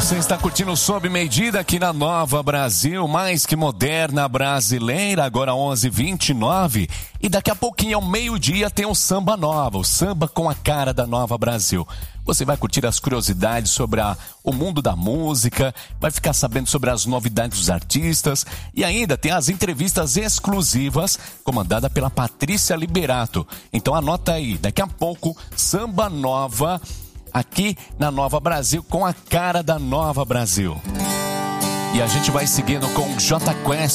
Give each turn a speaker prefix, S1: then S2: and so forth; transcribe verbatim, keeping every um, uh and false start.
S1: Você está curtindo Sob Medida aqui na Nova Brasil, mais que moderna brasileira, agora onze e vinte e nove. E daqui a pouquinho, ao meio-dia, tem o Samba Nova, o samba com a cara da Nova Brasil. Você vai curtir as curiosidades sobre a, o mundo da música, vai ficar sabendo sobre as novidades dos artistas e ainda tem as entrevistas exclusivas comandada pela Patrícia Liberato. Então anota aí, daqui a pouco, Samba Nova aqui na Nova Brasil com a cara da Nova Brasil. E a gente vai seguindo com Jota Quest.